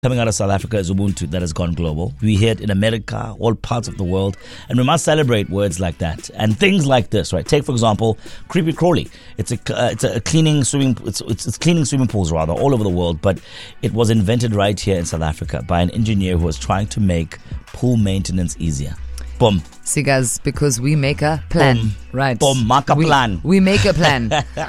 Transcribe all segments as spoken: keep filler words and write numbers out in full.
Coming out of South Africa is Ubuntu that has gone global. We hear it in America, all parts of the world, and we must celebrate words like that and things like this, right? Take, for example, Creepy Crawly. It's a uh, it's a cleaning swimming it's, it's it's cleaning swimming pools rather all over the world, but it was invented right here in South Africa by an engineer who was trying to make pool maintenance easier. Boom. See, guys, because we make a plan, Boom. right? Boom, make a we, plan. We make a plan.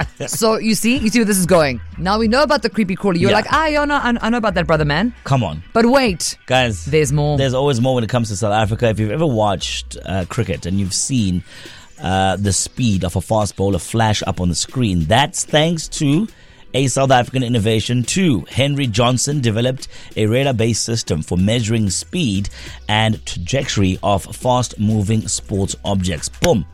So you see, you see where this is going. Now we know about the Creepy Crawly. You're Yeah. like, ah, you know, I, I know about that, brother man. Come on. But wait, Guys, there's more. There's always more when it comes to South Africa. If you've ever watched uh, cricket and you've seen uh, the speed of a fast bowler flash up on the screen, that's thanks to a South African innovation too. Henry Johnson developed a radar-based system for measuring speed and trajectory of fast-moving sports objects. Boom.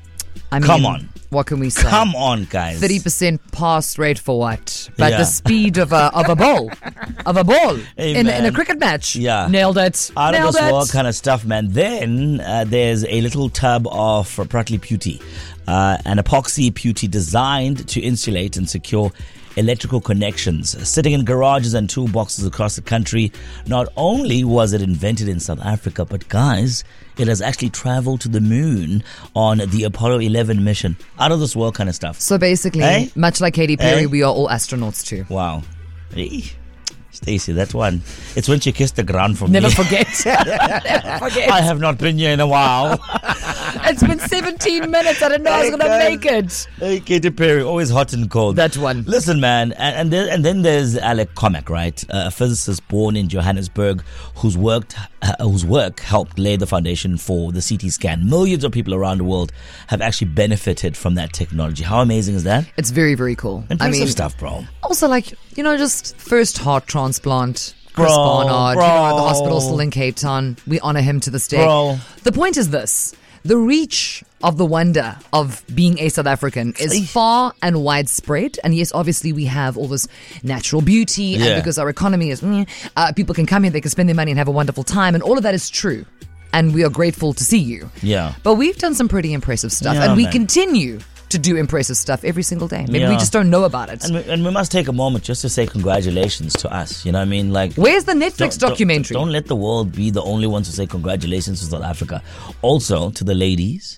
I mean, Come on. What can we say? Come on, guys. thirty percent pass rate for what? But Yeah. the speed of a of a ball, of a ball Hey, in, in a man. cricket match. Yeah. Nailed it. Out Nailed of this it. world kind of stuff, man. Then uh, there's a little tub of Prattley Putty, uh, an epoxy putty designed to insulate and secure electrical connections, sitting in garages and toolboxes across the country. Not only was it invented in South Africa, but guys, it has actually traveled to the moon on the Apollo eleven mission. Out of this world kind of stuff. So basically, Hey? much like Katy Perry, Hey? we are all astronauts too. Wow. Hey, Stacey, that one. It's when she kissed the ground for Never me. forget. Never forget. I have not been here in a while. It's been seventeen minutes. I didn't know I was going to Hey, make it. Hey, Katy Perry, always hot and cold. That one. Listen, man, and and then, and then there's Alec Comac, right? Uh, a physicist born in Johannesburg, whose worked uh, whose work helped lay the foundation for the C T scan. Millions of people around the world have actually benefited from that technology. How amazing is that? It's very, very cool. Impressive I mean, stuff, bro. also, like, you know, just first heart transplant. Chris Bro, Barnard, bro. you know, at the hospital still in Cape Town. We honor him to this day. Bro. The point is this. The reach of the wonder of being a South African is Eesh. far and widespread. And yes, obviously we have all this natural beauty. Yeah. And because our economy is, mm, uh, people can come here, they can spend their money and have a wonderful time. And all of that is true. And we are grateful to see you. Yeah. But we've done some pretty impressive stuff. Yeah, and we man. continue to do impressive stuff every single day. Maybe we Yeah. just don't know about it. And we, and we must take a moment just to say congratulations to us. You know what I mean? Like, Where's the Netflix Don't- documentary? Don't, don't let the world be the only ones to say congratulations to South Africa. Also, to the ladies,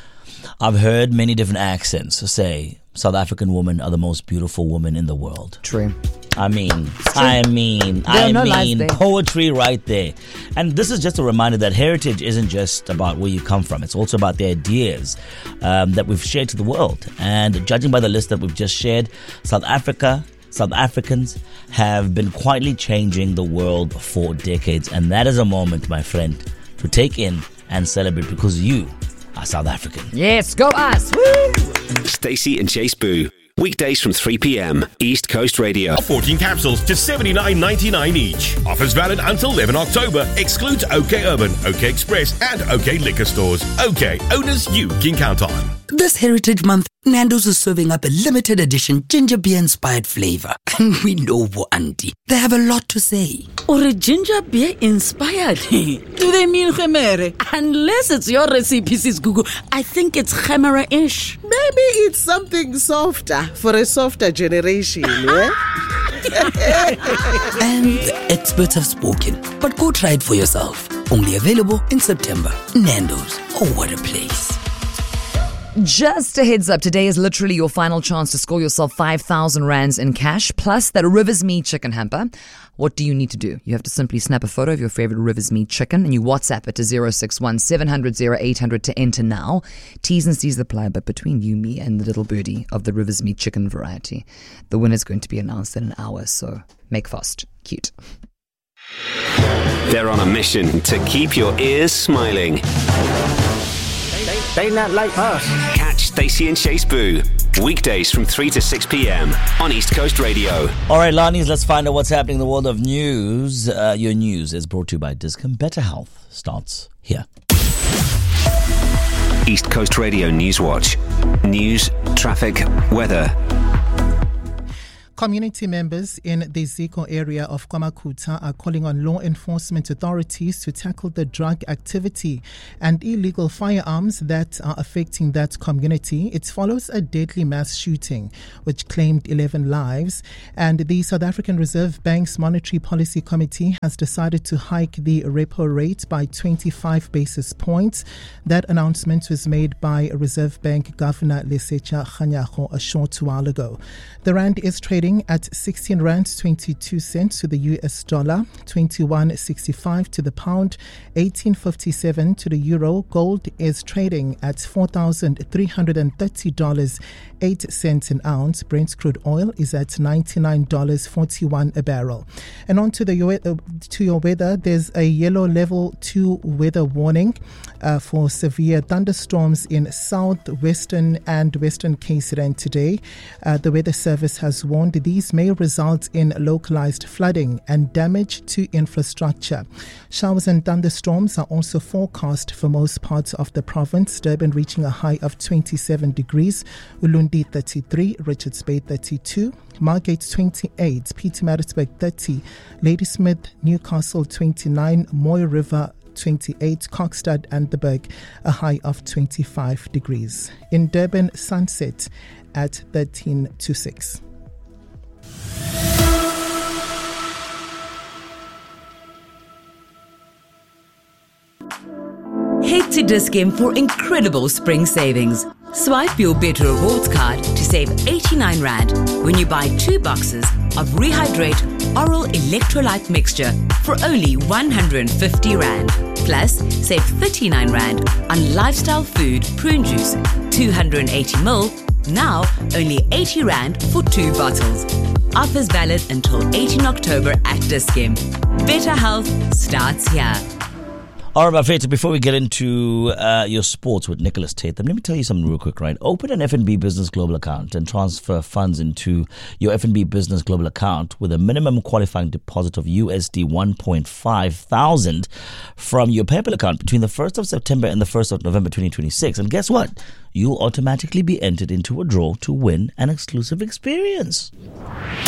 I've heard many different accents say South African women are the most beautiful women in the world. True. I mean, I mean, There are I no lies mean, there. poetry right there. And this is just a reminder that heritage isn't just about where you come from. It's also about the ideas um, that we've shared to the world. And judging by the list that we've just shared, South Africa, South Africans have been quietly changing the world for decades. And that is a moment, my friend, to take in and celebrate because you are South African. Yes, go us. Woo! Stacey and Chase Boo. Weekdays from three p.m. East Coast Radio. fourteen capsules to seventy-nine ninety-nine each. Offers valid until eleven October. Excludes OK Urban, OK Express and OK Liquor Stores. OK, owners you can count on. This Heritage Month, Nando's is serving up a limited edition ginger beer inspired flavor. And we know for Auntie, they have a lot to say. Or a ginger beer inspired? Do they mean gemere? Unless it's your recipe, Sis Gugu. I think it's gemere-ish. Maybe it's something softer for a softer generation, yeah? And the experts have spoken. But go try it for yourself. Only available in September. Nando's. Oh, what a place. Just a heads up, today is literally your final chance to score yourself five thousand rands in cash, plus that Rivers Meat chicken hamper. What do you need to do? You have to simply snap a photo of your favorite Rivers Meat chicken and you WhatsApp it to zero six one seven hundred eight hundred to enter now. T's and C's apply, but between you, me, and the little birdie of the Rivers Meat chicken variety, the winner is going to be announced in an hour, so make fast. Cute. They're on a mission to keep your ears smiling. They not like us. Catch Stacey and Chase Boo. Weekdays from three to six p.m. on East Coast Radio. All right, Lanis, let's find out what's happening in the world of news. Uh, your news is brought to you by Discom. Better health starts here. East Coast Radio News Watch. News, traffic, weather. Community members in the Zico area of KwaMakhutha are calling on law enforcement authorities to tackle the drug activity and illegal firearms that are affecting that community. It follows a deadly mass shooting which claimed eleven lives, and the South African Reserve Bank's Monetary Policy Committee has decided to hike the repo rate by twenty-five basis points. That announcement was made by Reserve Bank Governor Lesetja Kganyago a short while ago. The rand is trading at sixteen rand twenty-two cents to the U S dollar, twenty-one sixty-five to the pound, eighteen fifty-seven to the euro. Gold is trading at four thousand three hundred thirty dollars and eight cents an ounce. Brent crude oil is at ninety-nine dollars and forty-one cents a barrel. And on to, the, uh, to your weather, there's a yellow level two weather warning uh, for severe thunderstorms in southwestern and western K Z N today. Uh, the Weather Service has warned these may result in localized flooding and damage to infrastructure. Showers and thunderstorms are also forecast for most parts of the province. Durban reaching a high of twenty-seven degrees, Ulundi thirty-three, Richards Bay thirty-two, Margate twenty-eight, Pietermaritzburg thirty, Ladysmith, Newcastle twenty-nine, Moy River twenty-eight, Kokstad and the Berg a high of twenty-five degrees. In Durban, sunset at thirteen to six. Head to Dis-Chem for incredible spring savings. Swipe your Better Rewards card to save eighty-nine rand when you buy two boxes of Rehydrate Oral Electrolyte Mixture for only one hundred fifty rand. Plus, save thirty-nine rand on Lifestyle Food Prune Juice, two hundred eighty milliliters, now only eighty rand for two bottles. Offers valid until eighteenth October at Dis-Chem. Better health starts here. All right, Bafeta, before we get into uh, your sports with Nicholas Tatham, let me tell you something real quick, right? Open an F N B Business Global account and transfer funds into your F N B Business Global account with a minimum qualifying deposit of U S D one point five thousand from your PayPal account between the first of September and the first of November twenty twenty-six. And guess what? You'll automatically be entered into a draw to win an exclusive experience.